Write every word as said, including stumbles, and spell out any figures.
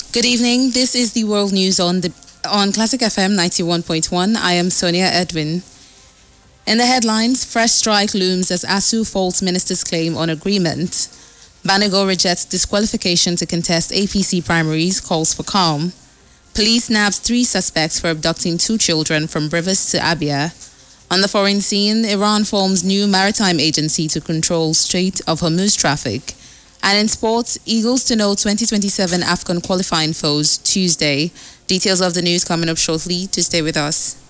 Good evening. This is the world news on the on Classic F M ninety-one point one. I am Sonia Edwin. In the headlines, fresh strike looms as ASU faults minister's claim on agreement. Banigo rejects disqualification to contest A P C primaries, calls for calm. Police nabs three suspects for abducting two children from Rivers to Abia. On the foreign scene, Iran forms new maritime agency to control Strait of Hormuz traffic. And in sports, Eagles to know twenty twenty-seven AFCON qualifying foes Tuesday. Details of the news coming up shortly. To stay with us.